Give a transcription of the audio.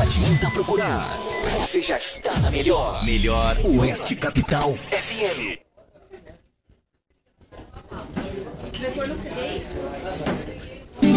adianta procurar. Você já está na melhor. Melhor Oeste Capital FM. Vai pôr no CD?